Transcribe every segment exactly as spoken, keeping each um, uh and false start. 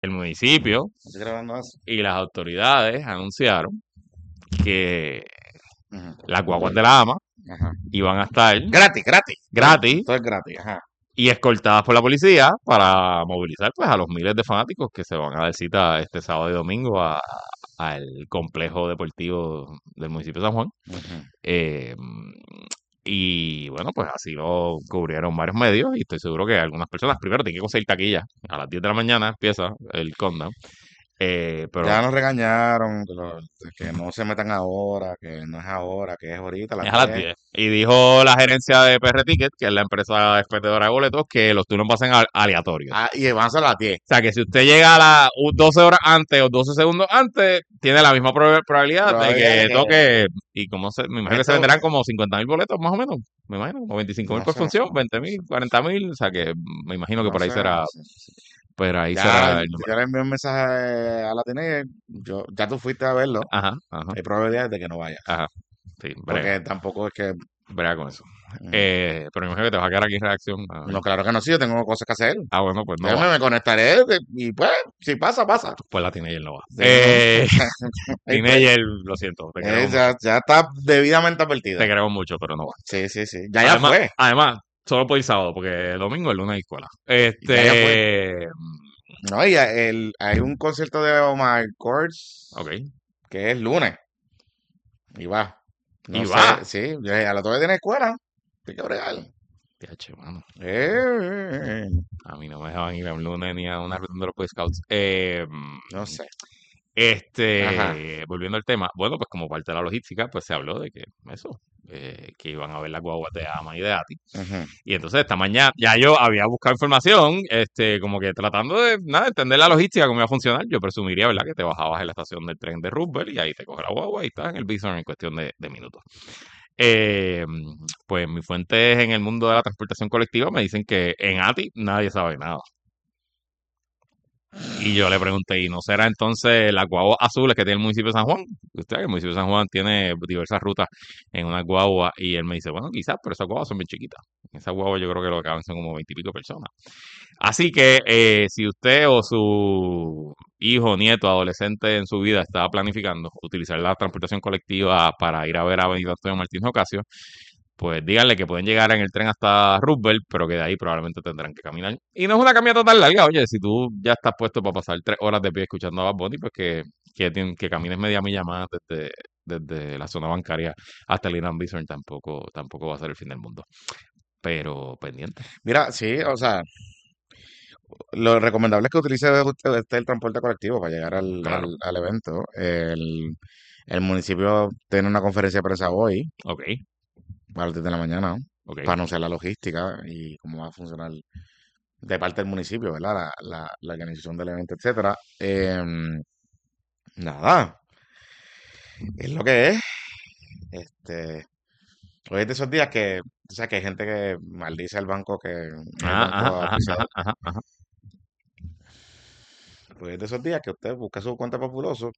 el municipio Estoy grabando eso. y las autoridades anunciaron que Ujú. las guaguas de la AMA Ajá. iban a estar Gratis, gratis. Todo, gratis todo es gratis. Ajá. y escoltadas por la policía para movilizar pues a los miles de fanáticos que se van a dar cita este sábado y domingo a- al complejo deportivo del municipio de San Juan. Ujú. Eh, y bueno, pues así lo cubrieron varios medios y estoy seguro que algunas personas primero tienen que conseguir taquilla. A las diez de la mañana empieza el countdown. Eh, pero Ya nos regañaron, que, lo- que no se metan ahora, que no es ahora, que es ahorita a las es a las diez. diez. Y dijo la gerencia de P R Ticket, que es la empresa expendedora de boletos, que los turnos van a ser al- aleatorios. Ah, y van a ser a las diez. O sea, que si usted llega a las doce horas antes o doce segundos antes, tiene la misma prob- probabilidad de Probabilidad de que que toque. Y como se, me imagino que se esto, venderán como cincuenta mil boletos, más o menos. Me imagino, como veinticinco mil no por sé, no sé, función, veinte no mil, sé, cuarenta mil. O sea, que me imagino que no por ahí sé, no será, sé. pero ahí Ya, será el número. ya le envié un mensaje a la teenager, yo, ya tú fuiste a verlo, Ajá, ajá, hay probabilidades de que no vayas, ajá. Sí, brega, porque tampoco es que, brega con eso. mm, Eh, pero me imagino que te vas a quedar aquí en reacción. A ver. no, claro que no, sí, yo tengo cosas que hacer, Ah, bueno, pues no va. déjame, me conectaré de- y pues, si pasa, pasa, Pues la Teenager no va. déjame, Eh, hay break. Teenager, lo siento, te Eh, queremos mucho. ya, ya está debidamente Te advertida, queremos mucho, pero no va. sí, sí, sí, ya ya Además, fue, además, solo por el sábado, porque el domingo el lunes hay escuela. ya ya fue, Este, no, y el, hay un concierto de Oh My Chords ok. que es lunes, y va, Y no sé, va. sí, ya- a la torre tiene escuela, hay que bregar. T H, mano. Eh, A mí no me dejaban ir a un lunes ni a una reunión de los Boy Scouts. Eh, no sé. Ajá. Este, volviendo al tema, bueno, pues como parte de la logística, pues se habló de que eso, eh, que iban a ver las guaguas de Ama y de Ati. Ujú. Y entonces esta mañana ya yo había buscado información, este, como que tratando de, nada, entender la logística, cómo iba a funcionar. Yo presumiría, ¿verdad?, que te bajabas en la estación del tren de Roosevelt y ahí te coge la guagua y estás en el Bison en cuestión de, de minutos. Eh, pues mis fuentes en el mundo de la transportación colectiva me dicen que en Ati nadie sabe nada. Y yo le pregunté, ¿y no será entonces las guaguas azules que tiene el municipio de San Juan? Usted sabe que el municipio de San Juan tiene diversas rutas en una guagua y él me dice, bueno, quizás, pero esas guaguas son bien chiquitas. Esas guaguas yo creo que lo que caben son como veintipico personas. Así que eh, si usted o su hijo, nieto, adolescente en su vida está planificando utilizar la transportación colectiva para ir a ver a Benito Antonio Martínez Ocasio, pues díganle que pueden llegar en el tren hasta Roosevelt, pero que de ahí probablemente tendrán que caminar. Y no es una caminata tan larga, oye, si tú ya estás puesto para pasar tres horas de pie escuchando a Bad Bunny, pues que, que, tien- que camines media milla más desde, desde la zona bancaria hasta el Irán Bison tampoco, tampoco va a ser el fin del mundo. Pero pendiente. Mira, sí, o sea, lo recomendable es que utilice usted este el transporte colectivo para llegar al, Claro. al, al evento. El, el municipio tiene una conferencia de prensa hoy, Ok, a las diez de la mañana, ok. para anunciar la logística y cómo va a funcionar de parte del municipio, ¿verdad? La, la, la organización del evento, etcétera. Em, nada, es lo que es. Este, hoy es de esos días que, o sea, que hay gente que maldice al banco, que el Ajá, banco ajá, ha ajá, ajá, auspiciado. ajá, ajá. Pues es de esos días que usted busca su cuenta populoso.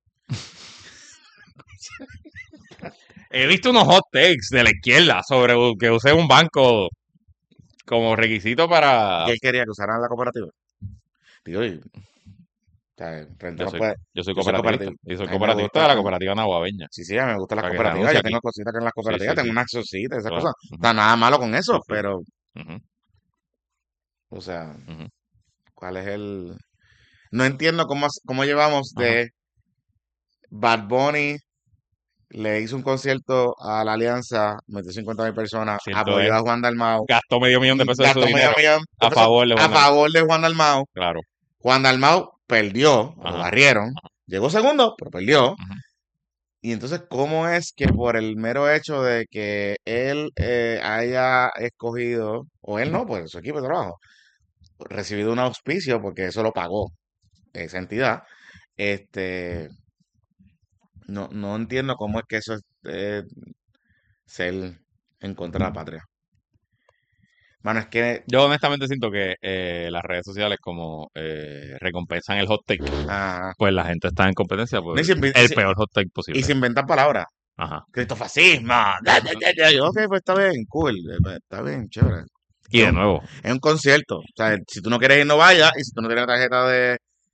He visto unos hot takes de la izquierda sobre u- que use un banco como requisito Y para... él quería que usaran la cooperativa. Digo, y, o sea, Renta Yo no soy, puede. yo soy Yo soy cooperativista. cooperativista. Y soy A mí me cooperativista de gusta. la A mí- cooperativa naguabeña. sí, sí, a mí me gustan las Para que se cooperativas. anuncie Yo aquí. tengo cositas que en las Sí, cooperativas. sí, Tengo sí. una accioncita, esas Claro. cosas. No Ujú. está nada malo con Sí, eso, sí. pero, Ujú, o sea, ujú. ¿cuál es el...? No entiendo cómo, cómo llevamos Ajá. de Bad Bunny le hizo un concierto a la Alianza, metió cincuenta mil personas, Cierto apoyó es. a Juan Dalmau, Gastó medio millón de y pesos de su gastó medio dinero millón de a pesos favor de a Juan Dalmau. favor de Juan Dalmau. Claro. Juan Dalmau perdió, lo Ajá. barrieron, Ajá. llegó segundo, pero perdió. Ujú. Y entonces, ¿cómo es que por el mero hecho de que él eh, haya escogido, o él no, pues su equipo de trabajo, recibido un auspicio, porque eso lo pagó esa entidad, este, no, no entiendo cómo es que eso es eh, ser en contra de la patria. Mano, es que, Yo honestamente siento que eh, las redes sociales como eh, recompensan el hot take, ah, pues la gente está en competencia no, por y se, inven- el se- peor hot take y posible. se inventan palabras. Ajá. Cristofascismo. Ya, ya, ya, ya. Yo, ok, pues está bien, cool. eh, pues, está bien, chévere. Y Es de un, nuevo, es un concierto. O sea, si tú no quieres ir, no vayas. Y si tú no tienes tarjeta de,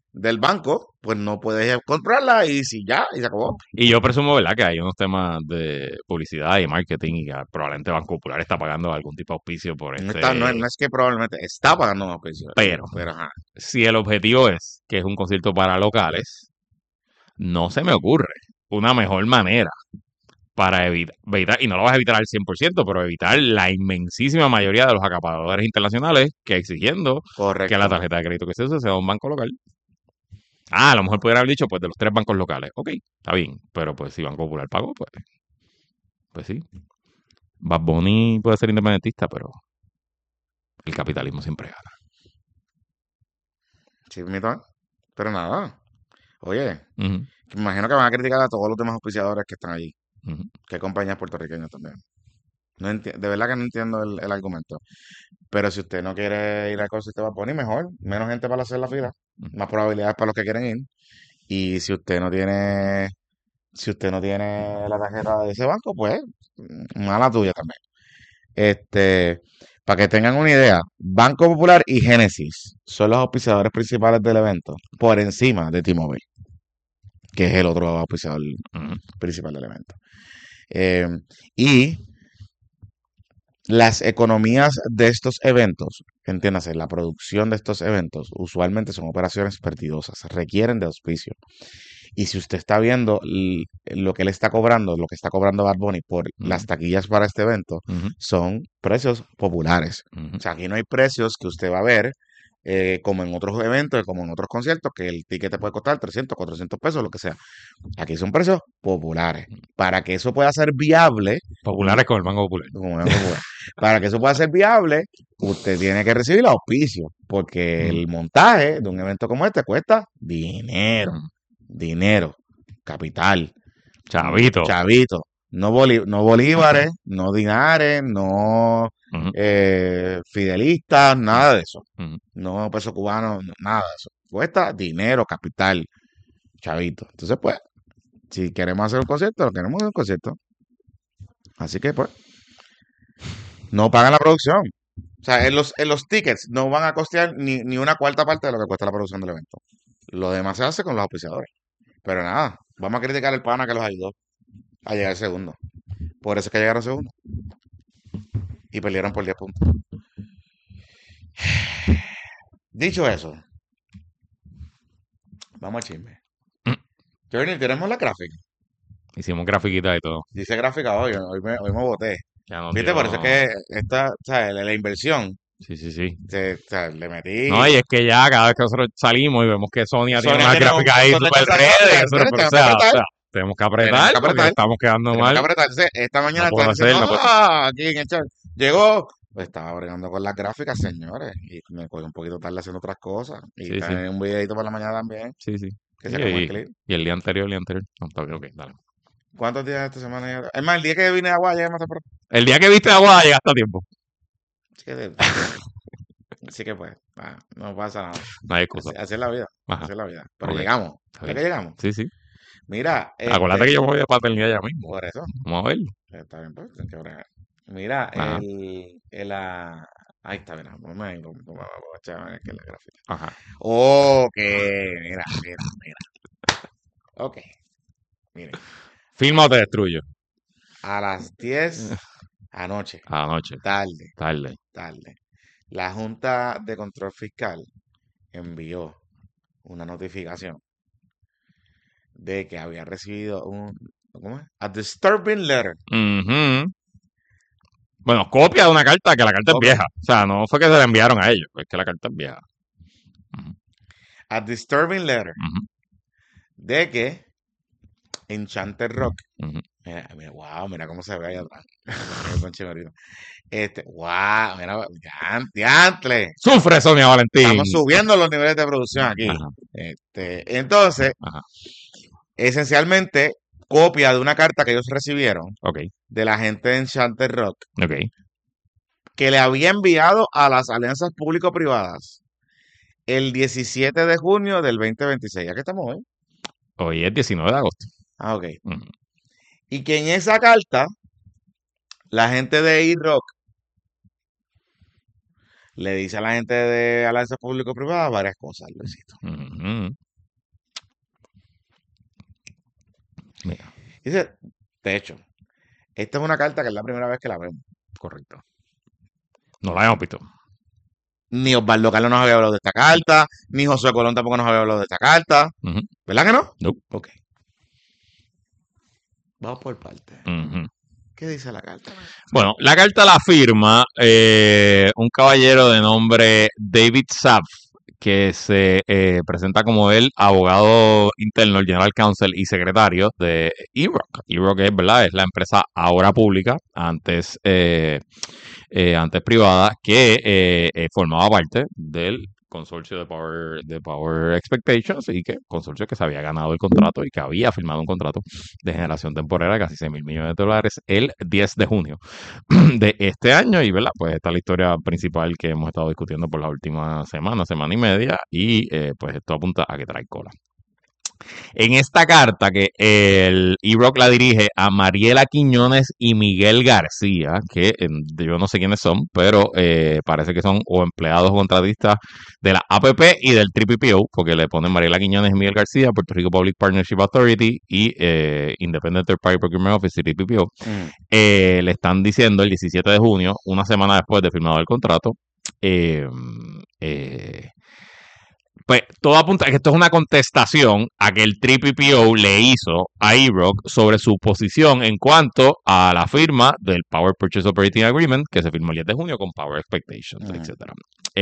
del banco, pues no puedes comprarla y si ya, y se acabó. Y yo presumo, ¿verdad?, que hay unos temas de publicidad y marketing y que probablemente Banco Popular está pagando algún tipo de auspicio por No, está, no, es- este. no es que probablemente está pagando un auspicio, y- Pero, pero ajá. si el objetivo es que es un concierto para locales, no se me ocurre una mejor manera para evitar, evitar, y no lo vas a evitar al cien por ciento, pero evitar la inmensísima mayoría de los acaparadores internacionales que exigiendo que la Correcto. tarjeta de crédito que se use sea un banco local. Ah, a lo mejor pudiera haber dicho, pues, de los tres bancos locales. Ok, está bien, pero pues si Banco Popular pagó, pues, pues sí. Bad Bunny puede ser independentista, pero el capitalismo siempre gana. Sí, mi ton. Pero nada. Oye, Ujú, me imagino que van a criticar a todos los demás auspiciadores que están allí, ujú, que hay compañías puertorriqueñas también. No enti- de verdad que no entiendo el, el argumento. Pero si usted no quiere ir al concierto de Bad Bunny, mejor, menos gente para hacer la fila, ujú. más probabilidades para los que quieren ir. Y si usted no tiene, si usted no tiene la tarjeta de ese banco, pues mm, mala tuya también. Este, para que tengan una idea, Banco Popular y Genesis son los auspiciadores principales del evento, por encima de T-Mobile, que es el otro auspiciador Ujú. principal del evento. Eh, y las economías de estos eventos, entiéndase, la producción de estos eventos, usualmente son operaciones perdidosas, requieren de auspicio. Y si usted está viendo l- lo que él está cobrando, lo que está cobrando Bad Bunny por las Ujú, taquillas para este evento, ujú, son precios populares. ujú, O sea, aquí no hay precios que usted va a ver eh, como en otros eventos, como en otros conciertos, que el ticket te puede costar trescientos, cuatrocientos pesos, lo que sea. Aquí son precios populares. ujú. Para que eso pueda ser viable, Populares con el Banco Popular. como una popular, para que eso pueda ser viable, usted tiene que recibir auspicio, porque Ujú, el montaje de un evento como este cuesta dinero, ujú. dinero, capital, mm, Chavito. chavito, no, bolí- no bolívares, no dinares, no Ujú, eh, fidelistas, ujú, nada de eso, ujú. no peso cubano, no, nada de eso. Cuesta dinero, capital, chavito. Entonces, pues, si queremos hacer un concierto, lo queremos hacer un concierto. Así que, pues, no pagan la producción. O sea, en los, en los tickets no van a costear ni, ni una cuarta parte de lo que cuesta la producción del evento. Lo demás se hace con los auspiciadores. Pero nada, vamos a criticar al pana que los ayudó a llegar segundo. Por eso es que llegaron segundo. Y perdieron por diez puntos. Dicho eso, vamos al chisme. Journey, tenemos la gráfica. Hicimos grafiquitas y todo. Dice gráfica hoy, hoy me, hoy me boté. Ya nos ¿Viste? Por eso es dio. que esta, o sea, la, la inversión, Sí, sí, sí. se- o sea, le No, metí. y es que ya cada vez que nosotros salimos y vemos que Sonia tiene Sonia unas tiene un gráficas ahí montón de súper cosas redes, gráficas, súper- entonces pero, o tenemos que sea, o apretar. sea, tenemos que Tenemos apretar que porque apretar. estamos quedando Tenemos que mal. apretar. Entonces, esta No mañana puedo están diciendo, hacer, no puedo. ah, aquí en el chat. Llegó. Pues estaba bregando con las gráficas, señores. Y me cogí un poquito tarde haciendo otras cosas. Y Sí, sí, también un videito por la mañana también, sí, sí. que Y, se como el y, clip. y el día anterior, el día anterior. No, está bien, ok, dale. ¿Cuántos días esta semana ya? Es más, el día que vine a Agua llegué más temprano. El día que viste agua llegaste a tiempo. Así que, de- así que pues, ah, no pasa nada. No hay excusa. Así, así es la vida. Ajá, Así es la vida. Pero ok, llegamos. está ¿Ya bien. que llegamos? Sí, sí. Mira, Acuérdate que este, yo me voy de paternidad ya mismo. por eso. Vamos a ver. Está bien, pues, hay que bregar. Mira, Ajá, el, el, ah, ahí está, mira, ponme ahí, ponme- ponme- ponme- échame aquí la gráfica. ajá. Ok, mira, mira, mira. Ok, miren. Firma o te destruyo. A las diez anoche, A la noche, tarde, tarde. tarde, la Junta de Control Fiscal envió una notificación de que había recibido un, ¿cómo es? A disturbing letter. Ujú. Bueno, copia de una carta que la carta es Ok, vieja. O sea, no fue que se la enviaron a ellos, es que la carta es vieja. Ujú, a disturbing letter ujú, de que Enchanted Rock, ujú. mira, mira, wow, mira cómo se ve ahí atrás. El Conche Marino. Este, wow, mira, dian- diantre. Sufre Sonia Valentín. Estamos subiendo los niveles de producción aquí. Ajá, Este, entonces, ajá. esencialmente, copia de una carta que ellos recibieron Ok, de la gente de Enchanted Rock ok. que le había enviado a las alianzas público-privadas el diecisiete de junio del dos mil veintiséis. ¿Ya que estamos hoy? Hoy es diecinueve de agosto. Ah, ok. Ujú, Y que en esa carta, la gente de E-Rock le dice a la gente de alianza público-privada varias cosas, Luisito. Ujú. Mira, Dice, de hecho, esta es una carta que es la primera vez que la vemos. correcto. No la hemos visto. Ni Osvaldo Carlos nos había hablado de esta carta, ni José Colón tampoco nos había hablado de esta carta. Ujú. ¿Verdad que no? No. Ok. Vamos por partes. Ujú. ¿Qué dice la carta? Bueno, la carta la firma eh, un caballero de nombre David Saff, que se eh, presenta como el abogado interno, el General Counsel y secretario de E-Rock. E-Rock es, ¿verdad? Es la empresa ahora pública, antes, eh, eh, antes privada, que eh, eh, formaba parte del consorcio de Power, de Power Expectations y que consorcio que se había ganado el contrato y que había firmado un contrato de generación temporera de casi seis mil millones de dólares el diez de junio de este año. Y, ¿verdad? Pues esta es la historia principal que hemos estado discutiendo por la última semana, semana y media, y eh, pues esto apunta a que trae cola. En esta carta que el E-Rock la dirige a Mariela Quiñones y Miguel García, que eh, yo no sé quiénes son, pero eh, parece que son o empleados o contratistas de la A P P y del T P P O, porque le ponen Mariela Quiñones y Miguel García, Puerto Rico Public Partnership Authority y eh, Independent Third Party Procurement Office, T P P O. Mm. Eh, le están diciendo el diecisiete de junio, una semana después de firmado el contrato, eh, eh, pues todo apunta a que esto es una contestación a que el T P P O le hizo a E-Rock sobre su posición en cuanto a la firma del Power Purchase Operating Agreement que se firmó el diez de junio con Power Expectations, Mm. etcétera.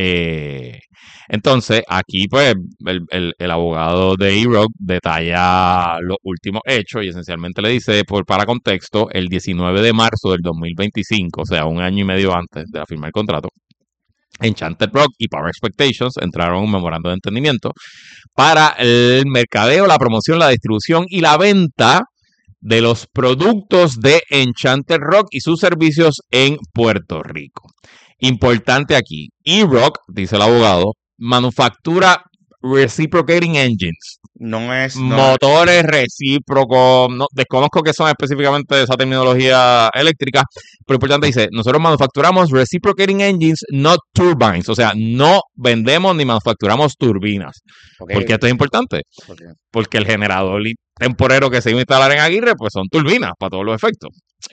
Eh, entonces, aquí pues el, el, el abogado de E-Rock detalla los últimos hechos y esencialmente le dice, por para contexto, el diecinueve de marzo del dos mil veinticinco, o sea, un año y medio antes de la firma del contrato, Enchanted Rock y Power Expectations entraron en un memorando de entendimiento para el mercadeo, la promoción, la distribución y la venta de los productos de Enchanted Rock y sus servicios en Puerto Rico. Importante aquí, E-Rock, dice el abogado, manufactura reciprocating engines. No es. No, Motores recíprocos, no, desconozco qué son específicamente esa terminología eléctrica, pero importante dice, nosotros manufacturamos reciprocating engines, not turbines, o sea, no vendemos ni manufacturamos turbinas. ok, ¿Por qué esto es importante? ok. Porque el generador temporero que se iba a instalar en Aguirre, pues son turbinas para todos los efectos.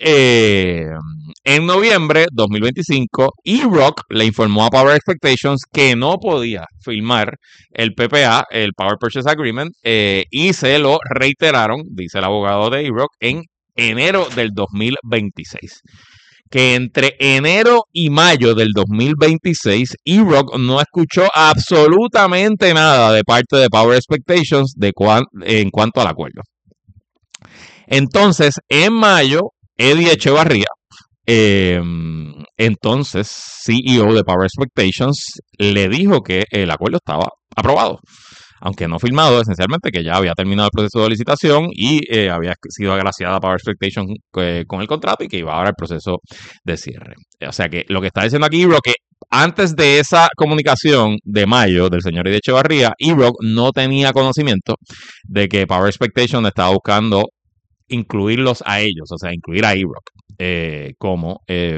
Eh, en noviembre de dos mil veinticinco, E-Rock le informó a Power Expectations que no podía firmar el P P A, el Power Purchase Agreement, eh, y se lo reiteraron, dice el abogado de E-Rock, en enero del dos mil veintiséis. Que entre enero y mayo del dos mil veintiséis, E-Rock no escuchó absolutamente nada de parte de Power Expectations de cuan, en cuanto al acuerdo. Entonces, en mayo, Eddie Echevarría, eh, entonces C E O de Power Expectations, le dijo que el acuerdo estaba aprobado, aunque no firmado, esencialmente que ya había terminado el proceso de licitación y eh, había sido agraciada Power Expectations eh, con el contrato y que iba ahora el proceso de cierre. O sea que lo que está diciendo aquí E-Rock, que antes de esa comunicación de mayo del señor Eddie Echevarría, E-Rock no tenía conocimiento de que Power Expectations estaba buscando incluirlos a ellos, o sea, incluir a E-Rock eh, como, eh,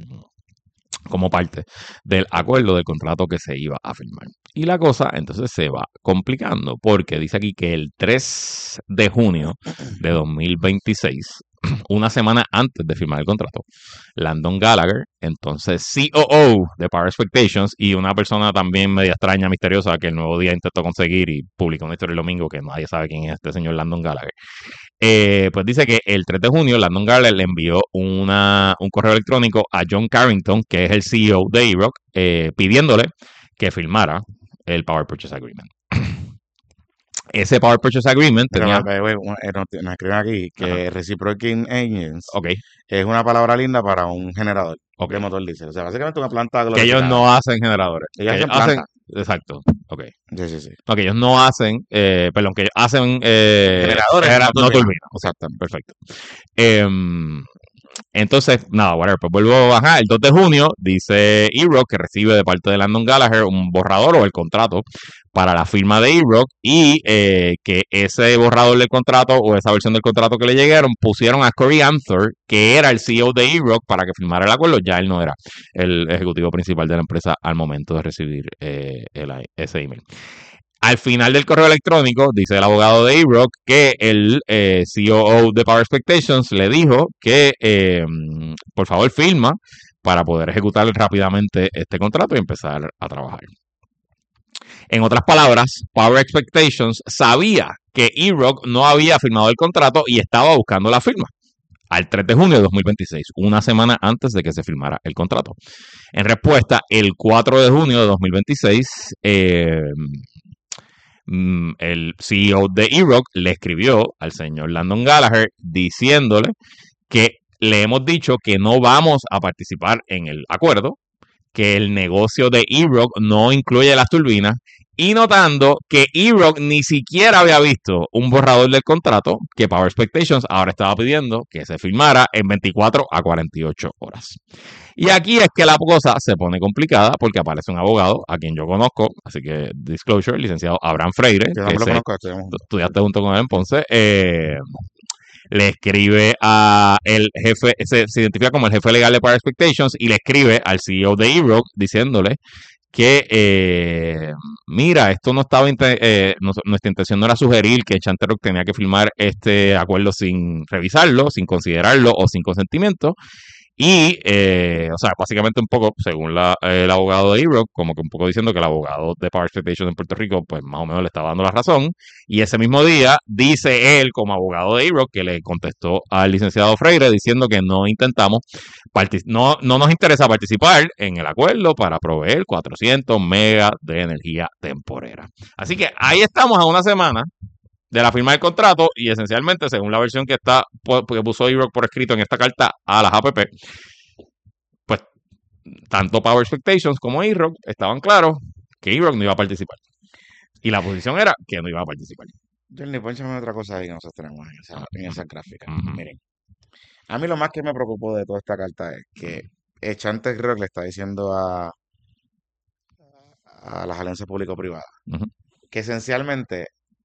como parte del acuerdo del contrato que se iba a firmar. Y la cosa entonces se va complicando porque dice aquí que el tres de junio de dos mil veintiséis, una semana antes de firmar el contrato, Landon Gallagher, entonces C O O de Power Expectations y una persona también media extraña, misteriosa, que el Nuevo Día intentó conseguir y publicó una historia el domingo que nadie sabe quién es este señor Landon Gallagher. Eh, pues dice que el tres de junio Landon Gallagher le envió una, un correo electrónico a John Carrington, que es el C E O de E-Rock, eh, pidiéndole que firmara el Power Purchase Agreement. Ese Power Purchase Agreement tenía... Pero, pero, pero, eh, nos, nos escriben aquí que Ajá. reciprocating engines Ok, es una palabra linda para un generador ok. de motor diésel. O sea, básicamente una planta Que ellos glorificada. no hacen generadores. Ellos Que hacen hacen, planta. exacto, ok. Sí, sí, sí. Ok, ellos no hacen, eh, perdón, que ellos hacen eh, Generadores, genera- no no turbinas. turbinas. Exactamente, perfecto. Em, entonces, nada, whatever, pues vuelvo a bajar. El dos de junio dice E-Rock que recibe de parte de Landon Gallagher un borrador o el contrato para la firma de E-Rock y eh, que ese borrador del contrato o esa versión del contrato que le llegaron pusieron a Corey Amthor, que era el C E O de E-Rock, para que firmara el acuerdo. Ya él no era el ejecutivo principal de la empresa al momento de recibir eh, el, ese email. Al final del correo electrónico, dice el abogado de E-Rock que el eh, C O O de Power Expectations le dijo que eh, por favor firma para poder ejecutar rápidamente este contrato y empezar a trabajar. En otras palabras, Power Expectations sabía que E-Rock no había firmado el contrato y estaba buscando la firma al tres de junio de dos mil veintiséis, una semana antes de que se firmara el contrato. En respuesta, el cuatro de junio de dos mil veintiséis, eh, el C E O de E-Rock le escribió al señor Landon Gallagher diciéndole que le hemos dicho que no vamos a participar en el acuerdo, que el negocio de E-Rock no incluye las turbinas, y notando que E-Rock ni siquiera había visto un borrador del contrato que Power Expectations ahora estaba pidiendo que se firmara en veinticuatro a cuarenta y ocho horas. Y aquí es que la cosa se pone complicada porque aparece un abogado a quien yo conozco, así que disclosure, el licenciado Abraham Freire, Yo no que me lo se, conozco, estoy juntos. estudiaste junto con él en Ponce, eh, le escribe a el jefe, se, se identifica como el jefe legal de Power Expectations y le escribe al C E O de E-Rock diciéndole que eh, mira, esto no estaba eh, no, nuestra intención no era sugerir que Chanterock tenía que firmar este acuerdo sin revisarlo, sin considerarlo o sin consentimiento. Y, eh, o sea, básicamente un poco, según la, el abogado de E-Rock, como que un poco diciendo que el abogado de Power Expectations en Puerto Rico, pues más o menos le estaba dando la razón. Y ese mismo día, dice él, como abogado de E-Rock, que le contestó al licenciado Freire diciendo que no intentamos, no, no nos interesa participar en el acuerdo para proveer cuatrocientos megas de energía temporera. Así que ahí estamos a una semana de la firma del contrato y esencialmente, según la versión que está que puso E-Rock por escrito en esta carta a las A P P, pues tanto Power Expectations como E-Rock estaban claros que E-Rock no iba a participar. Y la posición era que no iba a participar. Johnny, pónchame otra cosa ahí que nosotros tenemos en esa, en esa gráfica. Uh-huh. Miren, a mí lo más que me preocupó de toda esta carta es que Chanterock le está diciendo a, a las alianzas público-privadas uh-huh. que esencialmente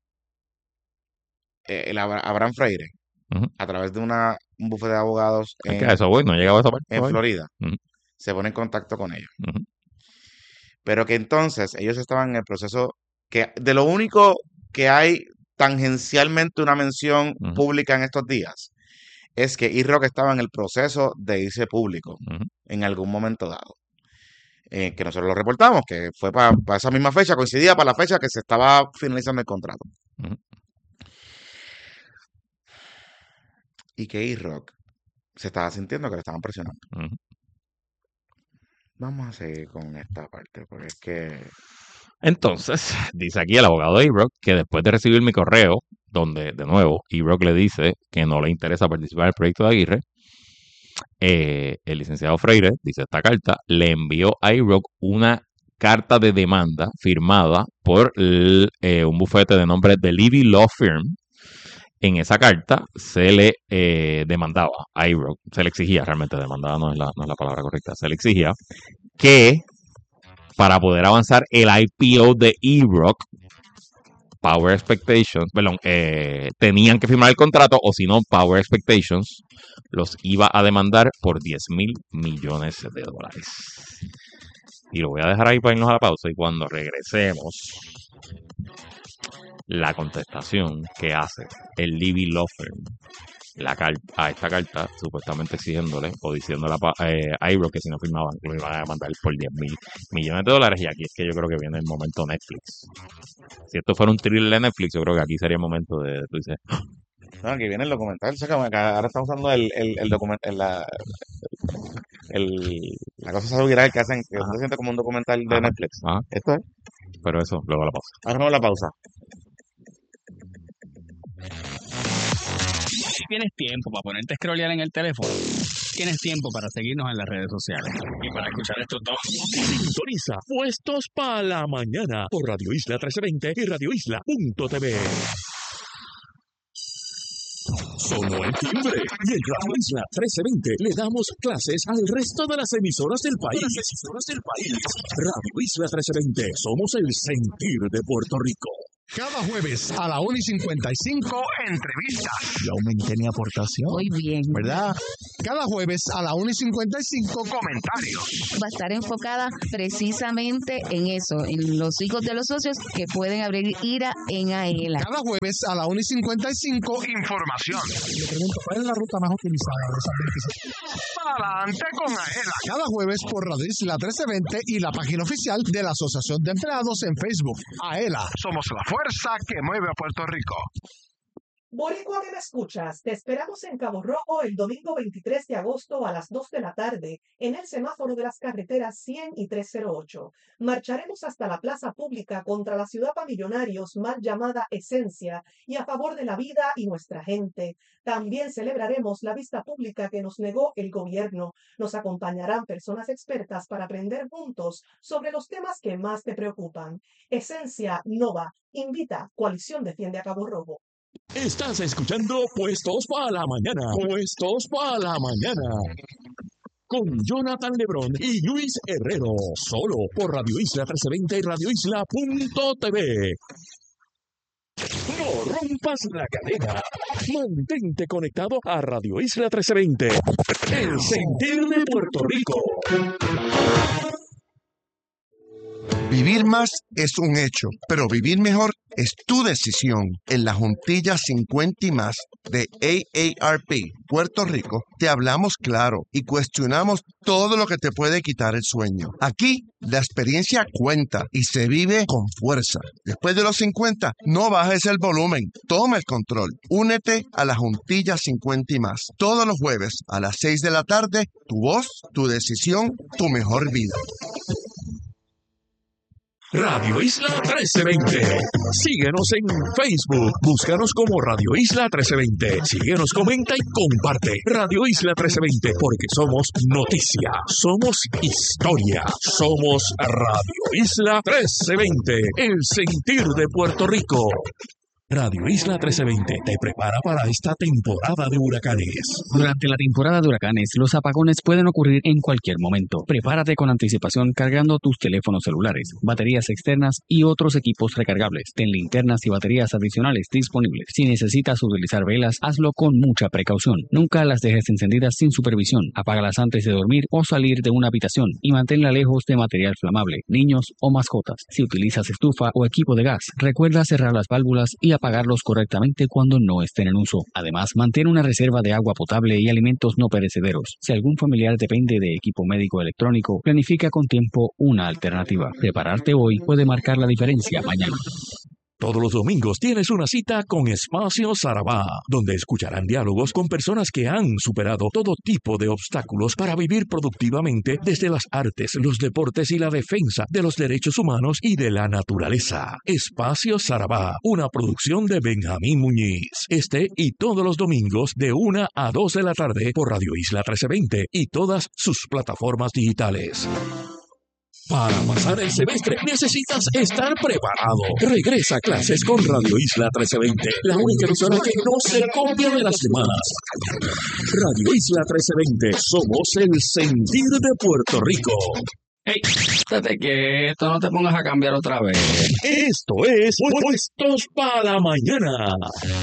eh, el Abra Abraham Freire, uh-huh, a través de una, un bufete de abogados en, es que eso, voy, no llegaba a esa parte, en Florida, uh-huh, se pone en contacto con ellos. Uh-huh. Pero que entonces ellos estaban en el proceso que de lo único que hay tangencialmente una mención uh-huh pública en estos días es que E-Rock estaba en el proceso de irse público uh-huh en algún momento dado. Eh, que nosotros lo reportamos, que fue para pa esa misma fecha, coincidía para la fecha que se estaba finalizando el contrato. Uh-huh. Y que E-Rock se estaba sintiendo que le estaban presionando. Uh-huh. Vamos a seguir con esta parte, porque es que... Entonces, dice aquí el abogado de E-Rock que después de recibir mi correo, donde, de nuevo, E-Rock le dice que no le interesa participar en el proyecto de Aguirre, eh, el licenciado Freire, dice esta carta, le envió a E-Rock una carta de demanda firmada por el, eh, un bufete de nombre The Levy Law Firm. En esa carta se le eh, demandaba a E-Rock, se le exigía, realmente demandaba no es, la, no es la palabra correcta, se le exigía que para poder avanzar el I P O de E-Rock, Power Expectations, perdón, eh, tenían que firmar el contrato o si no, Power Expectations los iba a demandar por diez mil millones de dólares. Y lo voy a dejar ahí para irnos a la pausa y cuando regresemos, la contestación que hace el Levy Law Firm la carta, a esta carta, supuestamente exigiéndole o diciéndole a, eh, a E-Rock que si no firmaban lo iban a mandar por diez mil millones de dólares. Y aquí es que yo creo que viene el momento Netflix. Si esto fuera un thriller de Netflix, yo creo que aquí sería el momento de, tú dices, no, aquí viene el documental, o sea, que ahora estamos usando el, el, el documental, la, el, la cosa viral que hacen, que se siente como un documental de ajá, Netflix. Ajá. Esto es. Pero eso, luego la pausa. Ahora no la pausa. Tienes tiempo para ponerte a scrollear en el teléfono. Tienes tiempo para seguirnos en las redes sociales. Y para escuchar estos dos. Sintoniza Puestos para la Mañana por Radio Isla trece veinte y radio isla punto t v. sonó el timbre. Y en Radio Isla trece veinte le damos clases al resto de las emisoras del país. Las emisoras del país. Radio Isla trece veinte, somos el sentir de Puerto Rico. Cada jueves a la una y cincuenta y cinco, entrevistas. Yo aumenté mi aportación. Muy bien. ¿Verdad? Cada jueves a la una y cincuenta y cinco, comentarios. Va a estar enfocada precisamente en eso, en los hijos de los socios que pueden abrir IRA en AELA. Cada jueves a la una y cincuenta y cinco, información. Le pregunto, ¿cuál es la ruta más utilizada de esas veintiséis? Adelante con AELA. Cada jueves por Radio Isla trece veinte y la página oficial de la Asociación de Empleados en Facebook. AELA, somos la fuerza que mueve a Puerto Rico. Boricua que me escuchas, te esperamos en Cabo Rojo el domingo veintitrés de agosto a las dos de la tarde en el semáforo de las carreteras cien y trescientos ocho. Marcharemos hasta la plaza pública contra la ciudad para millonarios mal llamada Esencia y a favor de la vida y nuestra gente. También celebraremos la vista pública que nos negó el gobierno. Nos acompañarán personas expertas para aprender juntos sobre los temas que más te preocupan. Esencia Nova invita Coalición Defiende a Cabo Rojo. Estás escuchando Puestos para la Mañana. Puestos para la Mañana. Con Jonathan Lebrón y Luis Herrero. Solo por Radio Isla trece veinte y radio isla punto t v. No rompas la cadena. Mantente conectado a Radio Isla trece veinte. El sentir de Puerto Rico. Vivir más es un hecho, pero vivir mejor es tu decisión. En la Juntilla cincuenta y más de A A R P Puerto Rico, te hablamos claro y cuestionamos todo lo que te puede quitar el sueño. Aquí, la experiencia cuenta y se vive con fuerza. Después de los cincuenta, no bajes el volumen, toma el control. Únete a la Juntilla cincuenta y más. Todos los jueves a las seis de la tarde, tu voz, tu decisión, tu mejor vida. Radio Isla trece veinte. Síguenos en Facebook. Búscanos como Radio Isla trece veinte. Síguenos, comenta y comparte. Radio Isla trece veinte, porque somos noticia, somos historia, somos Radio Isla trece veinte, el sentir de Puerto Rico. Radio Isla trece veinte te prepara para esta temporada de huracanes. Durante la temporada de huracanes, los apagones pueden ocurrir en cualquier momento. Prepárate con anticipación cargando tus teléfonos celulares, baterías externas y otros equipos recargables. Ten linternas y baterías adicionales disponibles. Si necesitas utilizar velas, hazlo con mucha precaución. Nunca las dejes encendidas sin supervisión. Apágalas antes de dormir o salir de una habitación y manténla lejos de material flamable, niños o mascotas. Si utilizas estufa o equipo de gas, recuerda cerrar las válvulas y apagarlos correctamente cuando no estén en uso. Además, mantén una reserva de agua potable y alimentos no perecederos. Si algún familiar depende de equipo médico electrónico, planifica con tiempo una alternativa. Prepararte hoy puede marcar la diferencia mañana. Todos los domingos tienes una cita con Espacio Sarabá, donde escucharán diálogos con personas que han superado todo tipo de obstáculos para vivir productivamente desde las artes, los deportes y la defensa de los derechos humanos y de la naturaleza. Espacio Sarabá, una producción de Benjamín Muñiz. Este y todos los domingos de una a dos de la tarde por Radio Isla trece veinte y todas sus plataformas digitales. Para pasar el semestre necesitas estar preparado. Regresa a clases con Radio Isla trece veinte, la única emisora que no se copia de las demás. Radio Isla trece veinte, somos el sentir de Puerto Rico. ¡Ey! Estate quieto, no te pongas a cambiar otra vez. Esto es Puestos para la Mañana.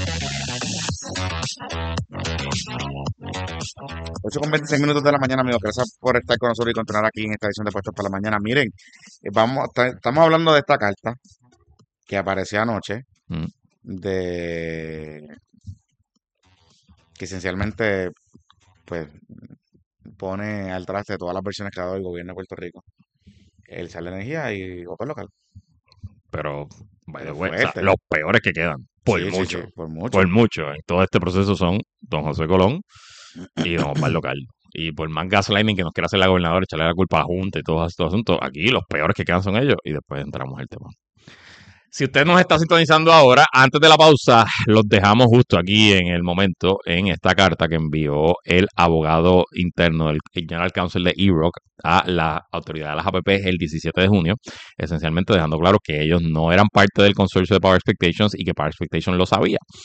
ocho con veintiséis minutos de la mañana, amigos. Gracias por estar con nosotros y continuar aquí en esta edición de Puestos para la Mañana. Miren, eh, vamos, ta- estamos hablando de esta carta que apareció anoche, Mm. de que esencialmente pues pone al traste todas las versiones que ha dado el gobierno de Puerto Rico. El sal de energía y voto local. Pero, by the Pero way, o sea, fuerte. los peores que quedan, por Sí, sí, mucho, sí, por mucho. por mucho, en todo este proceso son don José Colón y don Osvaldo Caldo. Y por más gaslighting que nos quiera hacer la gobernadora, echarle la culpa a la Junta y todos estos asuntos, aquí los peores que quedan son ellos y después entramos al tema. Si usted nos está sintonizando ahora, antes de la pausa, los dejamos justo aquí en el momento, en esta carta que envió el abogado interno del el General Counsel de E R O C a la autoridad de las A P P el diecisiete de junio, esencialmente dejando claro que ellos no eran parte del consorcio de Power Expectations y que Power Expectations lo sabía.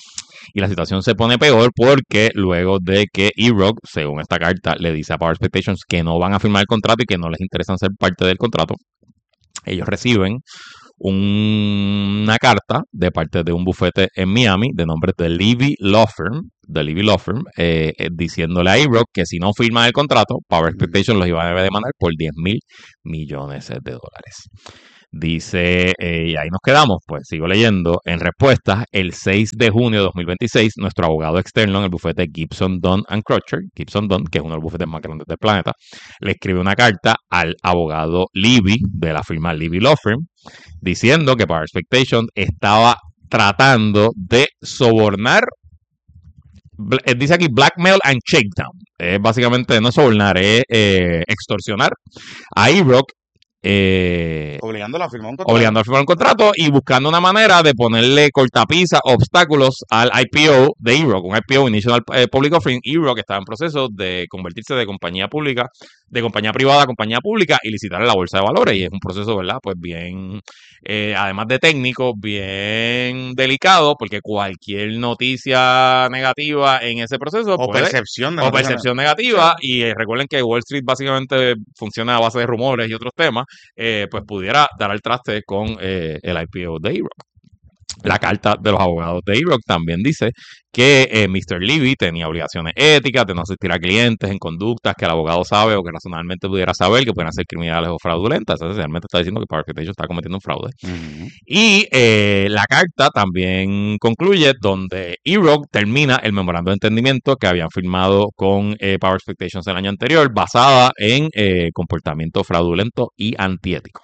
Y la situación se pone peor porque luego de que E-Rock, según esta carta, le dice a Power Expectations que no van a firmar el contrato y que no les interesa ser parte del contrato, ellos reciben un- una carta de parte de un bufete en Miami de nombre de Levy Law Firm, de Levy Law Firm, eh, eh, diciéndole a A-Rock que si no firman el contrato, Power Expectations los iba a demandar por diez mil millones de dólares. Dice, eh, y ahí nos quedamos, pues sigo leyendo. En respuesta, el seis de junio de dos mil veintiséis, nuestro abogado externo en el bufete Gibson, Dunn and Crutcher, Gibson Dunn, que es uno de los bufetes más grandes del planeta, le escribe una carta al abogado Levy de la firma Levy Law Firm, diciendo que Power Expectations estaba tratando de sobornar, bl- eh, dice aquí blackmail and shakedown. Es básicamente no es sobornar, es eh, extorsionar a E-Rock, eh, Obligándolo a firmar un contrato. obligando a firmar un contrato y buscando una manera de ponerle cortapisa, obstáculos al I P O de E-Rock, un I P O, Initial eh, Public Offering. E-Rock estaba en proceso de convertirse de compañía pública, de compañía privada a compañía pública y licitar en la bolsa de valores. Y es un proceso, ¿verdad? Pues bien, eh, además de técnico, bien delicado, porque cualquier noticia negativa en ese proceso O puede, percepción de o noticia percepción ne- negativa. Y eh, recuerden que Wall Street básicamente funciona a base de rumores y otros temas. Eh, pues pudiera dar al traste con eh, el I P O de E-Rock. La carta de los abogados de E-Rock también dice que eh, mister Levy tenía obligaciones éticas de no asistir a clientes en conductas que el abogado sabe o que razonablemente pudiera saber que pueden ser criminales o fraudulentas. Entonces, realmente está diciendo que Power Expectations está cometiendo un fraude. Ujú. Y eh, la carta también concluye donde E-Rock termina el memorando de entendimiento que habían firmado con eh, Power Expectations el año anterior, basada en eh, comportamiento fraudulento y antiético.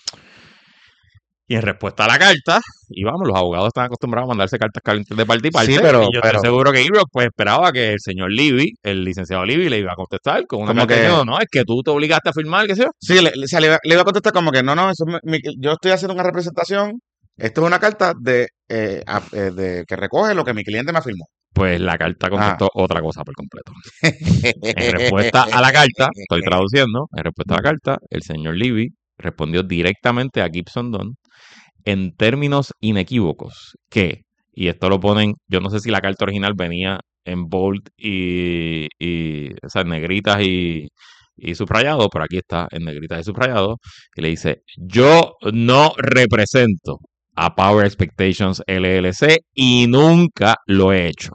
Y en respuesta a la carta, y vamos, los abogados están acostumbrados a mandarse cartas calientes de parte y parte. Sí, pero- y yo pero- estoy seguro que E-Rock pues esperaba que el señor Levy, el licenciado Levy, le iba a contestar con una Como carta que- diciendo, no, es que tú te obligaste a firmar, qué sé yo. Sí, le, le- o sea, le iba, le iba a contestar como que no, no, eso es mi- mi- yo estoy haciendo una representación. Esto es una carta de, eh, a- eh, de que recoge lo que mi cliente me afirmó. Pues la carta contestó Ah. otra cosa por completo. En respuesta a la carta, estoy traduciendo, en respuesta a la carta, el señor Levy respondió directamente a Gibson Dunn en términos inequívocos que, y esto lo ponen, yo no sé si la carta original venía en bold y, y o sea, en negritas y, y subrayado, pero aquí está en negritas y subrayado, y le dice, yo no represento a Power Expectations L L C y nunca lo he hecho.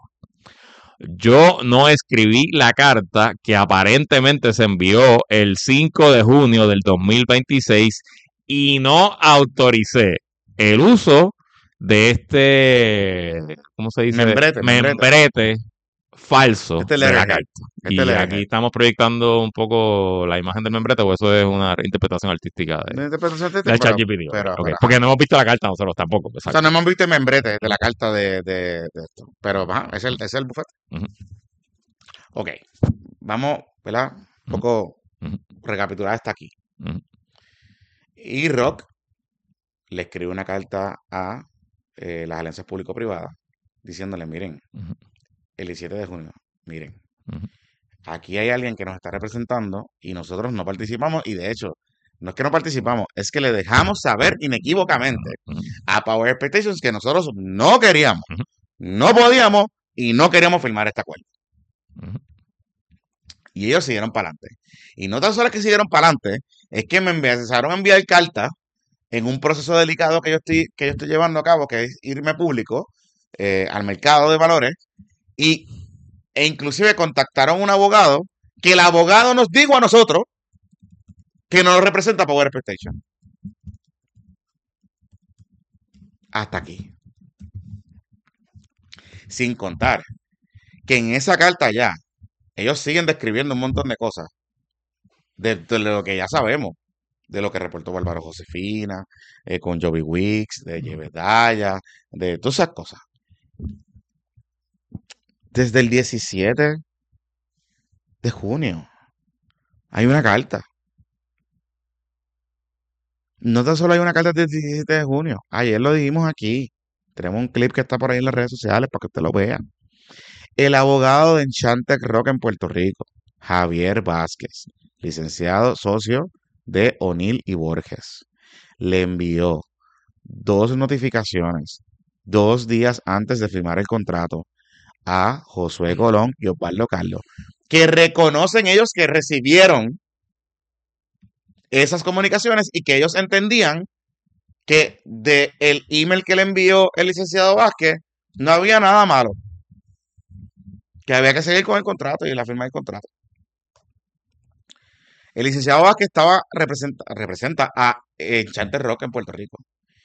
Yo no escribí la carta que aparentemente se envió el cinco de junio del dos mil veintiséis y no autoricé el uso de este, ¿cómo se dice? Membrete, membrete. Membrete falso Este de la letterhead. carta. Este Y letterhead. aquí estamos proyectando un poco la imagen del membrete, o eso es una interpretación artística de, Una interpretación de artística, pero- ChatGPT. pero- ok, pero- porque no hemos visto la carta nosotros tampoco. O Exacto. sea, no hemos visto el membrete de la carta de, de, de esto. Pero, ajá, es el, es el bufete. Ujú. Ok. Vamos, ¿verdad? Un poco Ujú. recapitular hasta aquí. Ujú. Y Rock le escribe una carta a eh, las alianzas público-privadas diciéndole, miren, Ujú. el diecisiete de junio, miren, Ujú. aquí hay alguien que nos está representando y nosotros no participamos y de hecho, no es que no participamos, es que le dejamos saber inequívocamente Ujú. a Power Expectations que nosotros no queríamos, Ujú. no podíamos y no queríamos firmar este acuerdo. Ujú. Y ellos siguieron para adelante. Y no tan solo es que siguieron para adelante, es que me empezaron a enviar cartas en un proceso delicado que yo estoy, que yo estoy llevando a cabo, que es irme público eh, al mercado de valores, y, e inclusive contactaron a un abogado, que el abogado nos dijo a nosotros que no lo representa Power Expectation. Hasta aquí. Sin contar que en esa carta ya, ellos siguen describiendo un montón de cosas de, de lo que ya sabemos, de lo que reportó Bárbaro Josefina, eh, con Joby Wicks, de Yebedaya, de todas esas cosas. Desde el diecisiete de junio hay una carta. No tan solo hay una carta del diecisiete de junio, ayer lo dijimos aquí. Tenemos un clip que está por ahí en las redes sociales para que usted lo vea. El abogado de Enchantec Rock en Puerto Rico, Javier Vázquez, licenciado socio de O'Neill y Borges, le envió dos notificaciones dos días antes de firmar el contrato a Josué Colón y Osvaldo Carlos, que reconocen ellos que recibieron esas comunicaciones y que ellos entendían que de el email que le envió el licenciado Vázquez no había nada malo, que había que seguir con el contrato y la firma del contrato. El licenciado Vázquez estaba representa, representa a Enchanted Rock en Puerto Rico.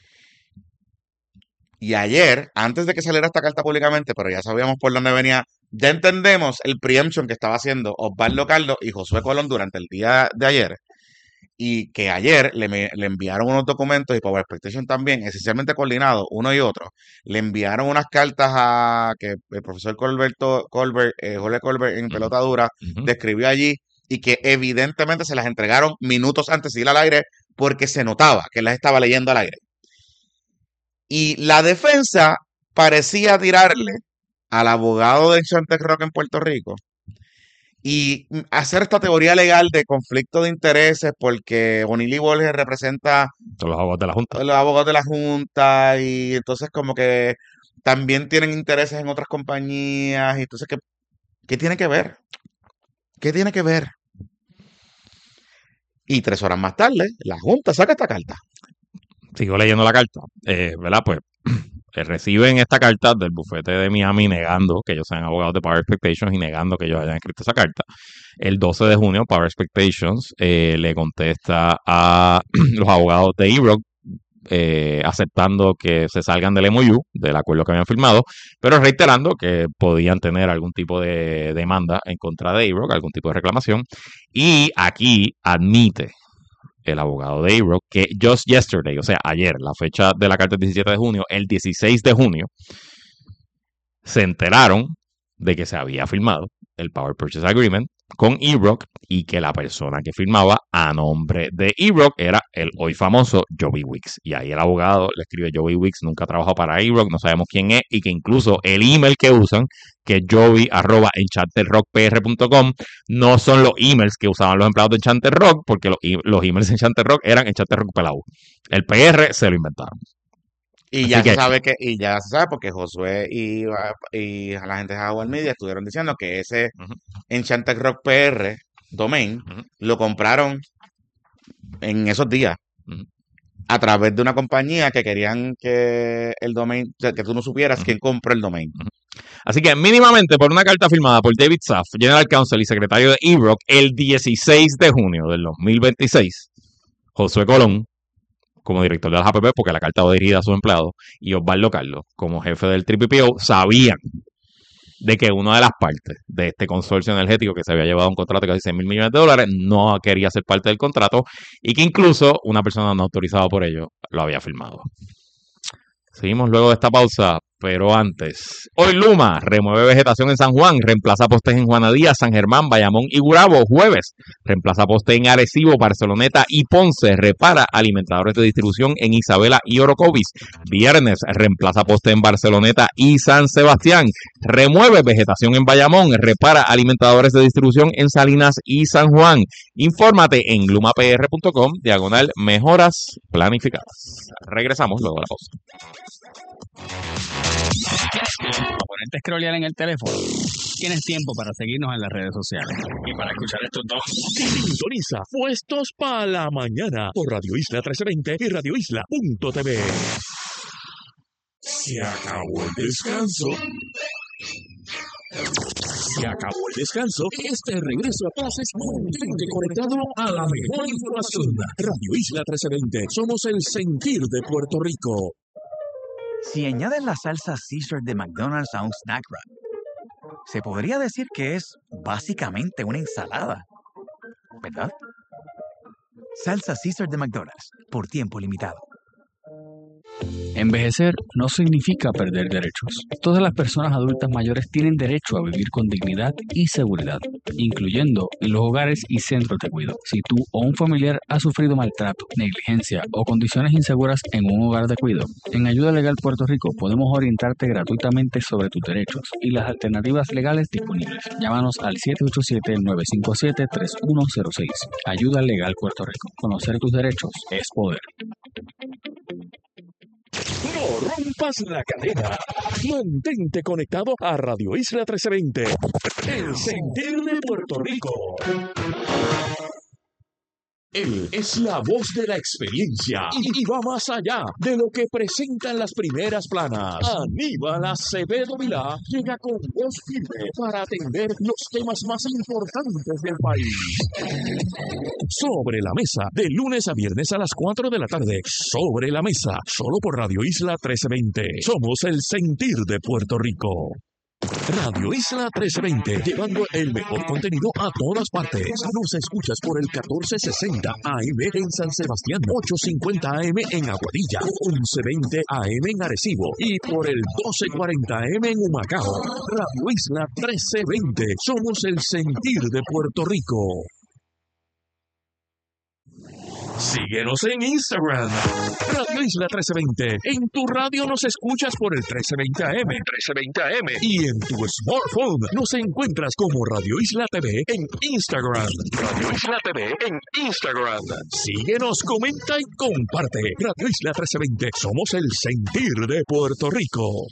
Y ayer, antes de que saliera esta carta públicamente, pero ya sabíamos por dónde venía, ya entendemos el preemption que estaba haciendo Osvaldo Carlos y Josué Colón durante el día de ayer. Y que ayer le, le enviaron unos documentos y Power Expectation también, esencialmente coordinados, uno y otro. Le enviaron unas cartas a que el profesor Colberto, Colbert, eh, Jorge Colbert en Pelota Dura Ujú. describió allí y que evidentemente se las entregaron minutos antes de ir al aire porque se notaba que las estaba leyendo al aire. Y la defensa parecía tirarle al abogado de Enchanted Rock en Puerto Rico y hacer esta teoría legal de conflicto de intereses porque Bonilly Borges representa Son los abogados de la Junta. a los abogados de la Junta y entonces como que también tienen intereses en otras compañías y entonces ¿qué, qué tiene que ver? ¿Qué tiene que ver? Y tres horas más tarde, la Junta saca esta carta. Sigo leyendo la carta, eh, ¿verdad? Pues eh, reciben esta carta del bufete de Miami negando que ellos sean abogados de Power Expectations y negando que ellos hayan escrito esa carta. El doce de junio, Power Expectations eh, le contesta a los abogados de E-Rock eh, aceptando que se salgan del M O U, del acuerdo que habían firmado, pero reiterando que podían tener algún tipo de demanda en contra de E-Rock, algún tipo de reclamación. Y aquí admite el abogado de A-Rock que just yesterday, o sea, ayer, la fecha de la carta es diecisiete de junio, el dieciséis de junio, se enteraron de que se había firmado el Power Purchase Agreement con E-Rock y que la persona que firmaba a nombre de E-Rock era el hoy famoso Joey Wicks. Y ahí el abogado le escribe: Joey Wicks nunca trabajó para E-Rock, no sabemos quién es, y que incluso el email que usan, que es joey arroba enchanted rock p r punto com, no son los emails que usaban los empleados de Enchanted Rock, porque los, los emails de Enchanted Rock eran Enchanted Rock Pelau. El P R se lo inventaron. Y Así ya que- se sabe que, y ya se sabe porque Josué y, y la gente de Howard Media estuvieron diciendo que ese Ujú. Enchanted Rock P R domain Ujú. lo compraron en esos días Ujú. a través de una compañía que querían que el domain, o sea, que tú no supieras Ujú. quién compró el domain. Así que mínimamente por una carta firmada por David Saff, General Counsel y secretario de E-Rock, el dieciséis de junio del dos mil veintiséis, Josué Colón, como director de la J P P, porque la carta va dirigida a sus empleados, y Osvaldo Carlos, como jefe del T P P O, sabían de que una de las partes de este consorcio energético que se había llevado un contrato de casi seis mil millones de dólares no quería ser parte del contrato y que incluso una persona no autorizada por ello lo había firmado. Seguimos luego de esta pausa, pero antes. Hoy Luma remueve vegetación en San Juan, reemplaza postes en Juana Díaz, San Germán, Bayamón y Gurabo. Jueves, reemplaza postes en Arecibo, Barceloneta y Ponce. Repara alimentadores de distribución en Isabela y Orocovis. Viernes, reemplaza postes en Barceloneta y San Sebastián. Remueve vegetación en Bayamón, repara alimentadores de distribución en Salinas y San Juan. Infórmate en lumapr punto com, diagonal mejoras planificadas. Regresamos luego de la pausa. Para ponerte a scrollear en el teléfono, tienes tiempo para seguirnos en las redes sociales y para escuchar estos dos. Sintoniza Puestos para la Mañana por Radio Isla trece veinte y radio isla punto t v. Se acabó el descanso. Se acabó el descanso. Este regreso a clases mantente conectado a la mejor información. Radio Isla trece veinte. Somos el sentir de Puerto Rico. Si añades la salsa Caesar de McDonald's a un snack wrap, se podría decir que es básicamente una ensalada, ¿verdad? Salsa Caesar de McDonald's, por tiempo limitado. Envejecer no significa perder derechos. Todas las personas adultas mayores tienen derecho a vivir con dignidad y seguridad, incluyendo en los hogares y centros de cuidado. Si tú o un familiar ha sufrido maltrato, negligencia o condiciones inseguras en un hogar de cuidado, en Ayuda Legal Puerto Rico podemos orientarte gratuitamente sobre tus derechos y las alternativas legales disponibles. Llámanos al siete ocho siete, nueve cinco siete, tres uno cero seis. Ayuda Legal Puerto Rico. Conocer tus derechos es poder. rompas la cadena. Mantente conectado a Radio Isla trece veinte, el sentir de Puerto Rico. Él es la voz de la experiencia y, y va más allá de lo que presentan las primeras planas. Aníbal Acevedo Vilá llega con voz firme para atender los temas más importantes del país. Sobre la mesa, de lunes a viernes a las cuatro de la tarde. Sobre la mesa, solo por Radio Isla trece veinte. Somos el sentir de Puerto Rico. Radio Isla trece veinte, llevando el mejor contenido a todas partes. Nos escuchas por el catorce sesenta A M en San Sebastián, ochocientos cincuenta A M en Aguadilla, once veinte A M en Arecibo y por el doce cuarenta A M en Humacao. Radio Isla trece veinte, somos el sentir de Puerto Rico. Síguenos en Instagram, Radio Isla trece veinte. En tu radio nos escuchas por el trece veinte A M, trece veinte A M. Y en tu smartphone nos encuentras como Radio Isla T V en Instagram. Radio Isla T V en Instagram. Síguenos, comenta y comparte. Radio Isla trece veinte. Somos el sentir de Puerto Rico.